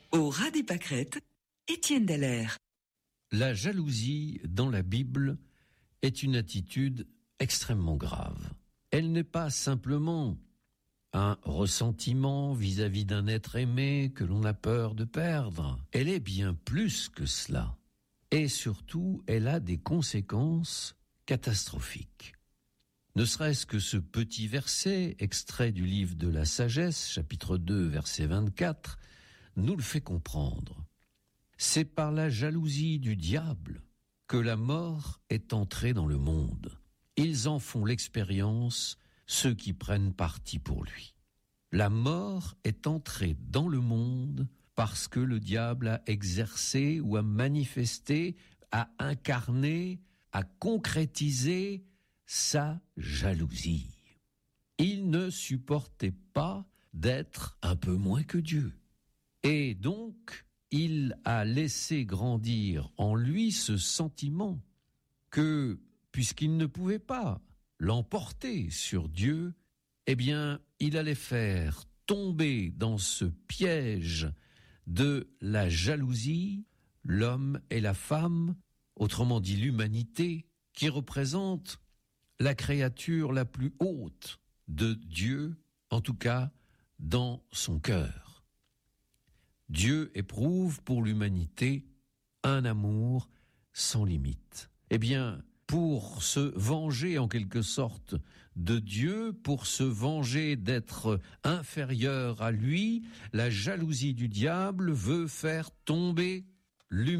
Au ras des pâquerettes, Étienne Dallaire. La jalousie dans la Bible est une attitude extrêmement grave. Elle n'est pas simplement un ressentiment vis-à-vis d'un être aimé que l'on a peur de perdre. Elle est bien plus que cela. Et surtout, elle a des conséquences catastrophiques. Ne serait-ce que ce petit verset, extrait du livre de la Sagesse, chapitre 2, verset 24, nous le fait comprendre. C'est par la jalousie du diable que la mort est entrée dans le monde. Ils en font l'expérience, ceux qui prennent parti pour lui. La mort est entrée dans le monde parce que le diable a exercé ou a manifesté, a incarné, a concrétisé sa jalousie. Il ne supportait pas d'être un peu moins que Dieu. Et donc, il a laissé grandir en lui ce sentiment que, puisqu'il ne pouvait pas l'emporter sur Dieu, eh bien, il allait faire tomber dans ce piège de la jalousie l'homme et la femme, autrement dit l'humanité, qui représente la créature la plus haute de Dieu, en tout cas dans son cœur. Dieu éprouve pour l'humanité un amour sans limite. Eh bien, pour se venger en quelque sorte de Dieu, pour se venger d'être inférieur à lui, la jalousie du diable veut faire tomber l'humanité